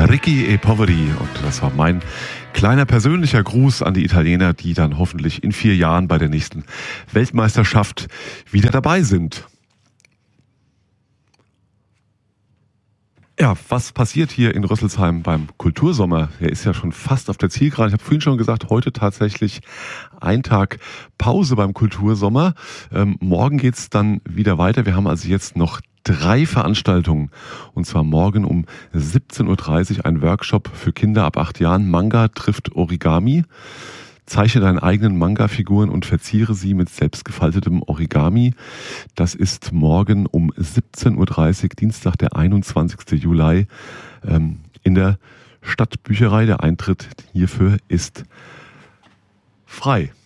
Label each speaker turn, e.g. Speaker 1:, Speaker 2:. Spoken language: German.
Speaker 1: Ricky e Poveri, und das war mein kleiner persönlicher Gruß an die Italiener, die dann hoffentlich in 4 Jahren bei der nächsten Weltmeisterschaft wieder dabei sind. Ja, was passiert hier in Rüsselsheim beim Kultursommer? Der ist ja schon fast auf der Zielgeraden. Ich habe vorhin schon gesagt, heute tatsächlich ein Tag Pause beim Kultursommer. Morgen geht's dann wieder weiter. Wir haben also jetzt noch 3 Veranstaltungen. Und zwar morgen um 17.30 Uhr ein Workshop für Kinder ab 8 Jahren. Manga trifft Origami. Zeichne deine eigenen Manga-Figuren und verziere sie mit selbstgefaltetem Origami. Das ist morgen um 17.30 Uhr, Dienstag, der 21. Juli, in der Stadtbücherei. Der Eintritt hierfür ist frei.